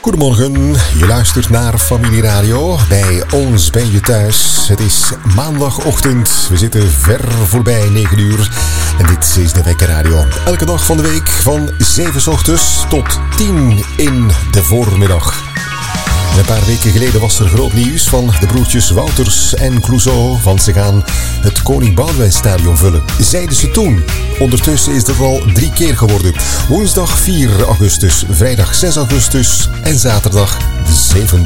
Goedemorgen, je luistert naar Familie Radio. Bij ons ben je thuis. Het is maandagochtend. We zitten ver voorbij 9 uur. En dit is de Wekker Radio. Elke dag van de week van 7 ochtends tot 10 in de voormiddag. Een paar weken geleden was er groot nieuws van de broertjes Wouters en Clouseau, want ze gaan het Koning Boudewijn Stadion vullen. Zeiden ze toen. Ondertussen is dat al 3 keer geworden. Woensdag 4 augustus, vrijdag 6 augustus en zaterdag 7